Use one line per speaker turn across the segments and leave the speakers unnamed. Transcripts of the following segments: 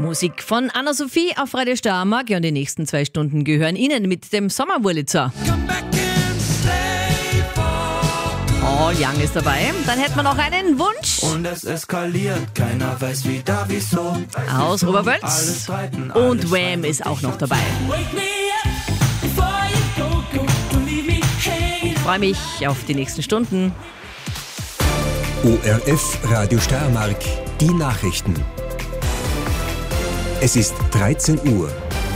Musik von Anna-Sophie auf Radio Steiermark. Ja, und die nächsten 2 Stunden gehören Ihnen mit dem Sommerwurlitzer. Paul Young ist dabei. Dann hätten wir noch einen Wunsch.
Und es eskaliert, keiner weiß wieder wieso.
Aus Oberwölz. Und Wham ist auch noch dabei. Ich freue mich auf die nächsten Stunden.
ORF Radio Steiermark, die Nachrichten. Es ist 13 Uhr.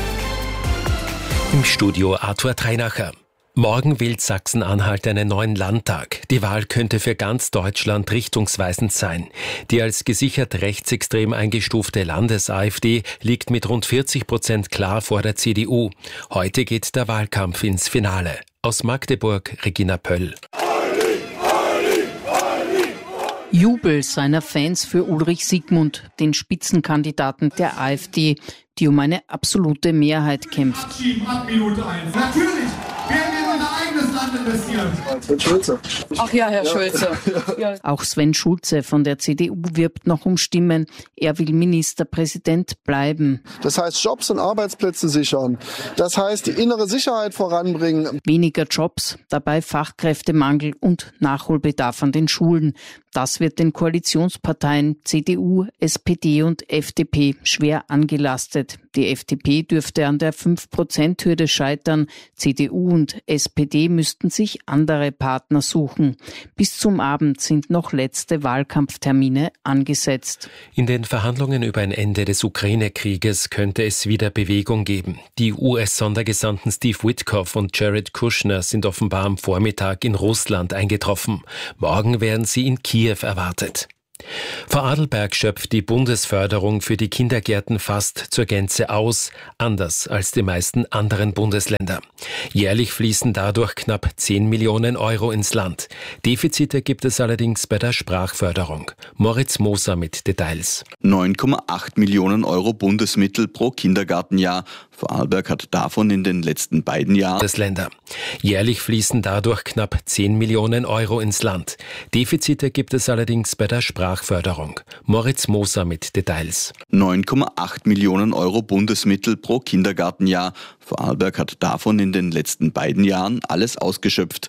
Im Studio Arthur Treinacher. Morgen wählt Sachsen-Anhalt einen neuen Landtag. Die Wahl könnte für ganz Deutschland richtungsweisend sein. Die als gesichert rechtsextrem eingestufte Landes-AfD liegt mit rund 40% klar vor der CDU. Heute geht der Wahlkampf ins Finale. Aus Magdeburg, Regina Pöll.
Jubel seiner Fans für Ulrich Siegmund, den Spitzenkandidaten der AfD, die um eine absolute Mehrheit kämpft.
Ab Minute 1. Natürlich werden wir in unser eigenes Land investieren.
Sven Schulze.
Ach ja, Herr Schulze. Ja. Auch Sven Schulze von der CDU wirbt noch um Stimmen. Er will Ministerpräsident bleiben.
Das heißt, Jobs und Arbeitsplätze sichern. Das heißt, die innere Sicherheit voranbringen.
Weniger Jobs, dabei Fachkräftemangel und Nachholbedarf an den Schulen. Das wird den Koalitionsparteien CDU, SPD und FDP schwer angelastet. Die FDP dürfte an der 5%-Hürde scheitern. CDU und SPD müssten sich andere Partner suchen. Bis zum Abend sind noch letzte Wahlkampftermine angesetzt.
In den Verhandlungen über ein Ende des Ukraine-Krieges könnte es wieder Bewegung geben. Die US-Sondergesandten Steve Witkoff und Jared Kushner sind offenbar am Vormittag in Russland eingetroffen. Morgen werden sie in Kiew erwartet. Vorarlberg schöpft die Bundesförderung für die Kindergärten fast zur Gänze aus, anders als die meisten anderen Bundesländer. Jährlich fließen dadurch knapp 10 Millionen Euro ins Land. Defizite gibt es allerdings bei der Sprachförderung. Moritz Moser mit Details.
9,8 Millionen Euro Bundesmittel pro Kindergartenjahr. Vorarlberg hat davon in den letzten beiden Jahren
Bundesländer. Jährlich fließen dadurch knapp 10 Millionen Euro ins Land. Defizite gibt es allerdings bei der Sprachförderung. Moritz Moser mit Details.
9,8 Millionen Euro Bundesmittel pro Kindergartenjahr. Vorarlberg hat davon in den letzten beiden Jahren alles ausgeschöpft.